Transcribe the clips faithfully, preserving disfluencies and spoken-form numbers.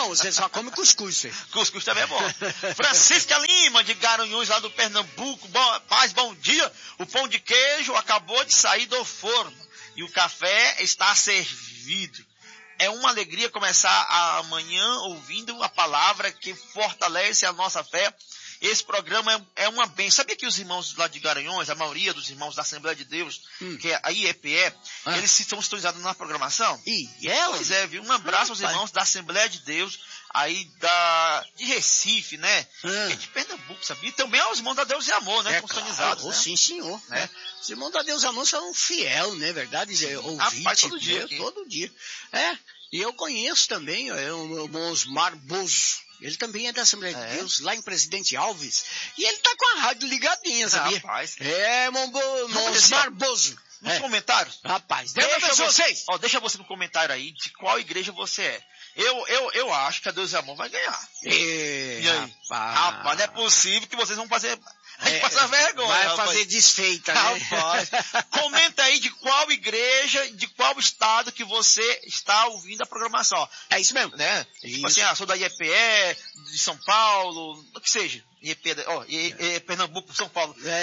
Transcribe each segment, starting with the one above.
não, você só come cuscuz. Você. Cuscuz também é bom. Francisca Lima, de Garanhuns, lá do Pernambuco. Bom, paz, bom dia. O pão de queijo acabou de sair do forno e o café está servido. É uma alegria começar amanhã ouvindo a palavra que fortalece a nossa fé. Esse programa é, é uma bênção. Sabia que os irmãos lá de Garanhuns, a maioria dos irmãos da Assembleia de Deus, hum. que é a I E P E, ah. eles estão sintonizados na programação? E ela? Pois é, viu? Um abraço aos irmãos da Assembleia de Deus, aí da, de Recife, né? Ah. E de Pernambuco, sabia? E também aos irmãos da Deus e Amor, né? É, sintonizados, claro. né? Sim, senhor. Né? Os irmãos da Deus e Amor são fiel, né? Verdade? Ouvinte, Rapaz, todo dia. Deus, todo dia. É, e eu conheço também é, o irmão Osmar Bozo. Ele também é da Assembleia é. de Deus, lá em Presidente Alves. E ele tá com a rádio ligadinha, sabia? Rapaz. É, irmão Osmar Bozo. Nos é. comentários. Rapaz, deixa você, vocês. Ó, deixa você no comentário aí de qual igreja você é. Eu, eu, eu acho que a Deus e Amor vai ganhar. E, e aí? Rapaz. rapaz, não é possível que vocês vão fazer... A gente é, passa vergonha. Vai rapaz. fazer desfeita, né? Rapaz. Comenta aí de qual igreja, de qual estado que você está ouvindo a programação. É isso mesmo, né? Isso. Tipo assim, ah, sou da I E P E, de São Paulo, o que seja. I E P E, ó, I E P E, Pernambuco, São Paulo. É.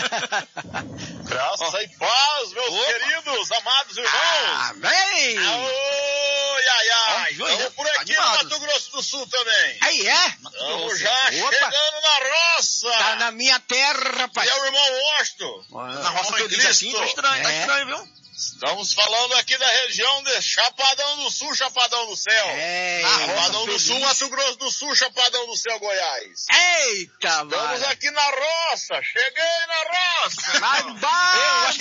Graça oh. e paz, meus Opa. queridos, amados irmãos. Amém! Oi, ai, ai. Oh, estamos por aqui animado. No Mato Grosso do Sul também. Aí é? Estamos já Opa. chegando na roça. Tá na minha terra, rapaz. E é o irmão Washington. Na roça que eu disse assim, tá estranho, é. tá estranho, viu? Estamos falando aqui da região de Chapadão do Sul, Chapadão do Céu. É, Chapadão do Sul, Mato Grosso do Sul, Chapadão do Céu, Goiás. Eita, Estamos mano. aqui na roça, cheguei na roça. Vai embora,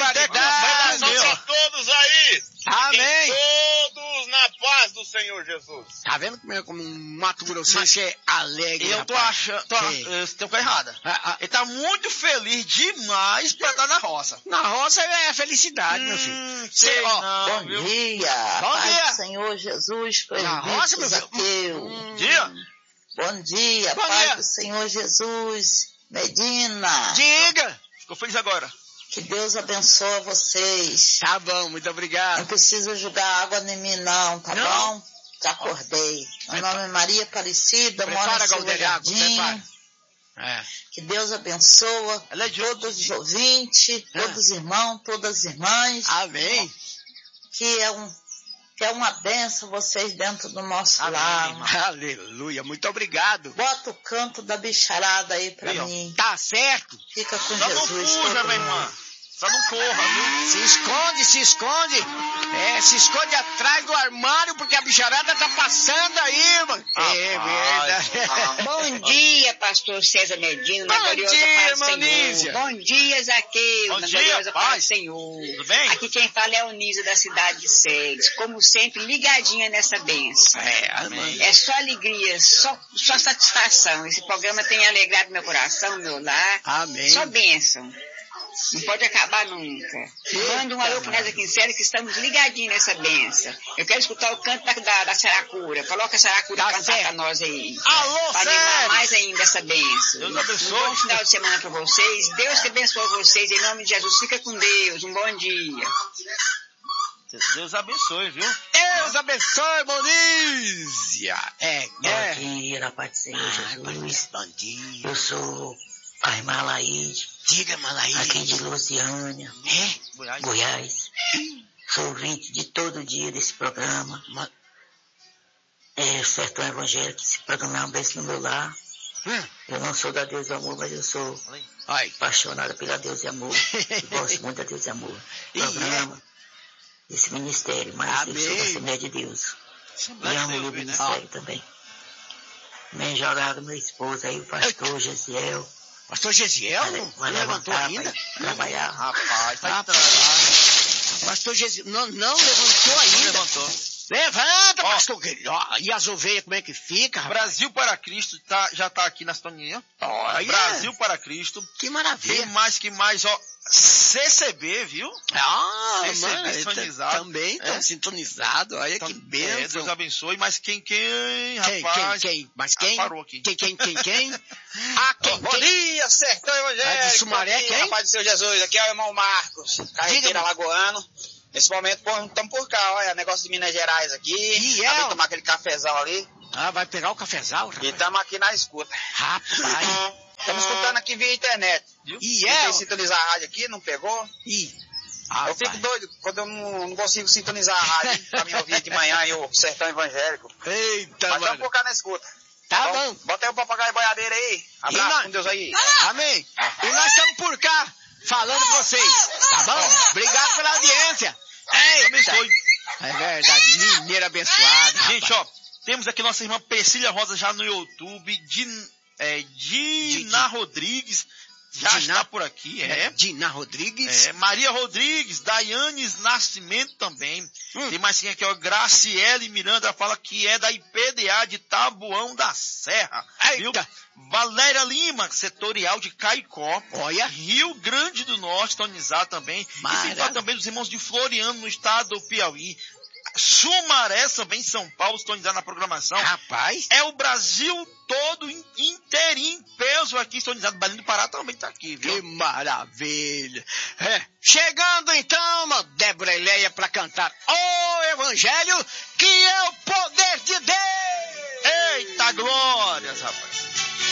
para todos aí. Amém. Todos na paz do Senhor Jesus. Tá vendo como é como um Mato Grossense é alegre, Eu tô rapaz. achando, tô, eu tenho coisa errada. Ah, ah. Ele tá muito feliz demais pra estar na roça. Na roça é felicidade, hum, meu filho. Sei, ó, não, bom viu? dia. Bom paz dia. do Senhor Jesus, na roça, meu filho. Bom dia. Bom dia, Bom paz dia. do Senhor Jesus, Medina. Diga. Ficou feliz agora. Que Deus abençoe vocês. Tá bom, muito obrigado. Não precisa jogar água em mim não, tá não. bom? Já acordei. Meu nome é Maria Aparecida, moro em Silva Jardim. É. Que Deus abençoe é todos os ouvintes, é. todos os irmãos, todas as irmãs. Amém. Que é, um, que é uma bênção vocês dentro do nosso Amém. lar. Aleluia, muito obrigado. Bota o canto da bicharada aí pra Viu? mim. Tá certo. Fica com Só Jesus. Não fuja, minha irmã. Só não corra, viu? Se esconde, se esconde. É, se esconde atrás do armário, porque a bicharada tá passando aí, mano. Ah, é verdade. Bom dia, pastor César Medina, na Bom gloriosa dia, paz do irmã Senhor. Nízia. Bom dia, Zaqueu, Bom na dia, gloriosa paz. paz do Senhor. Tudo bem? Aqui quem fala é o Nízia da cidade de Sedes. Como sempre, ligadinha nessa bênção. É, amém. É só alegria, só, só satisfação. Esse programa tem alegrado meu coração, meu lar. Amém. Só bênção. Não pode acabar nunca. Manda um alô para nós aqui em Sério que estamos ligadinhos nessa benção. Eu quero escutar o canto da, da, da Saracura. Coloca a Saracura Tá cantar certo. para nós aí. Alô, Para animar Sério. mais ainda essa benção. Deus abençoe. Um bom final de semana para vocês. Deus que abençoe vocês. Em nome de Jesus, fica com Deus. Um bom dia. Deus abençoe, viu? Deus abençoe, Monízia. É, Bom é. dia, na paz do Senhor Ah, Jesus. bom dia. Eu sou a irmã Laíde, Diga, Malaí. aqui de Luciânia, É? Goiás. Goiás. Sou ouvinte de todo dia desse programa. Ma- É Sertão Evangélico, esse programa é um beijo no meu lar. Hum. Eu não sou da Deus e Amor, mas eu sou Ai. apaixonada pela Deus e Amor. Eu gosto muito da Deus e Amor. E Programa, esse ministério, mas eu sou da Amém. Assembleia de Deus. E Assembleia de amo o Deus, meu né? ministério também. Bem jogado meu esposo aí, o pastor Gesiel. Pastor Gesiel Vai- não, vai não levantou levantar, ainda? vai trabalhar. Rapaz, tá Rapaz. atrás. Pastor Gesiel não, não levantou Não ainda. levantou. Levanta, Ó. pastor. Ó, e as ovelhas, como é que fica, rapaz? Brasil para Cristo tá, já tá aqui na sintonia. Olha. Brasil para Cristo. Que Tem maravilha. mais que mais, ó. C C B, viu? Ah, Esse mano, é ele tá- sintonizado. também estão É. sintonizados. Olha que É, bênção. Deus abençoe. Mas quem, quem, Quem, rapaz? quem, quem? Mas quem? Ah, parou aqui. Quem, quem, quem, quem? Ah, quem, Bom quem? dia, Sertão Evangélico. É de Sumaré, Bom dia, quem? Rapaz do Senhor Jesus. Aqui é o irmão Marcos, carreteiro Diga-me. alagoano. Nesse momento, pô, estamos por cá, olha, negócio de Minas Gerais aqui. E é? Vai tomar aquele cafezão ali. Ah, vai pegar o cafezal? E estamos aqui na escuta. Rapaz. Estamos escutando aqui via internet. E é? Tentei sintonizar a rádio aqui, não pegou. E... Ah, eu fico pai. doido quando eu não, não consigo sintonizar a rádio pra me ouvir de manhã e o sertão evangélico. Eita, Mas mano. vamos por cá na escuta. Tá bom? bom. Bota aí o papagaio boiadeiro aí. Abraço nós... com Deus aí. Amém. E nós estamos por cá falando com vocês. Tá bom? Obrigado pela audiência. Eita. É verdade. Mineira abençoada. Gente, ó, temos aqui nossa irmã Persília Rosa já no YouTube. Din, é, Dina Rodrigues. Já Dina, está por aqui, é. Dina Rodrigues. É, Maria Rodrigues, Dayanes Nascimento também. Hum. Tem mais quem aqui, ó. Graciele Miranda fala que é da I P D A de Taboão da Serra. Viu? Valéria Lima, setorial de Caicó. Olha. Rio Grande do Norte, tonizar também. Mara. E sem falar também dos irmãos de Floriano, no estado do Piauí. Sumaré, também São Paulo, sintonizado na programação. Rapaz. É o Brasil todo inteirinho, peso aqui, sintonizado. Balinho do Pará também tá aqui, viu? Que maravilha. É. Chegando então, Débora Eleia, para cantar o Evangelho, que é o poder de Deus. Eita glórias, rapaz.